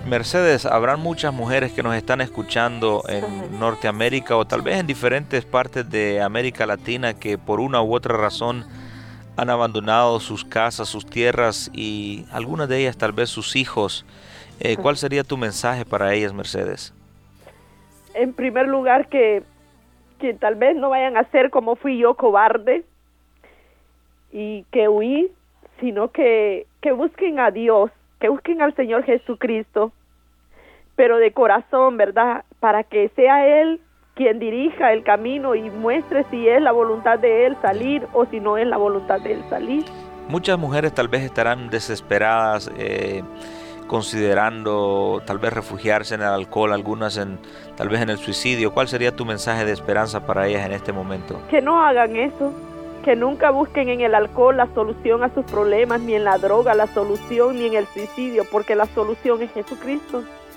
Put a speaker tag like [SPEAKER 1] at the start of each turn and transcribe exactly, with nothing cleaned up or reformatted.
[SPEAKER 1] Mercedes, habrán muchas mujeres que nos están escuchando en
[SPEAKER 2] Ajá.
[SPEAKER 1] Norteamérica o tal vez en diferentes partes de América Latina que por una u otra razón han abandonado sus casas, sus tierras y algunas de ellas tal vez sus hijos. Eh, ¿cuál sería tu mensaje para ellas, Mercedes?
[SPEAKER 2] En primer lugar, que, que tal vez no vayan a ser como fui yo, cobarde, y que huí, sino que, que busquen a Dios, que busquen al Señor Jesucristo, pero de corazón, ¿verdad? Para que sea Él quien dirija el camino y muestre si es la voluntad de Él salir o si no es la voluntad de Él salir.
[SPEAKER 1] Muchas mujeres tal vez estarán desesperadas, eh, considerando tal vez refugiarse en el alcohol, algunas en tal vez en el suicidio. ¿Cuál sería tu mensaje de esperanza para ellas en este momento?
[SPEAKER 2] Que no hagan eso, que nunca busquen en el alcohol la solución a sus problemas, ni en la droga la solución, ni en el suicidio, porque la solución es Jesucristo.